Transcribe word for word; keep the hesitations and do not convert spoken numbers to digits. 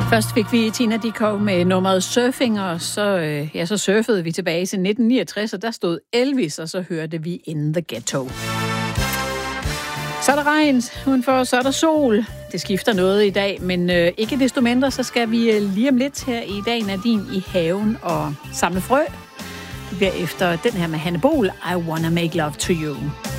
Først fik vi Tina Dickow med nummeret Surfing, og så, øh, ja, så surfede vi tilbage til nitten niogtres, og der stod Elvis, og så hørte vi In the Ghetto. Så er der regn udenfor, så er der sol. Det skifter noget i dag, men øh, ikke desto mindre, så skal vi øh, lige om lidt her i dag, Nadine, i haven og samle frø. Det bliver efter den her med Hanne Bol, I Wanna Make Love to You.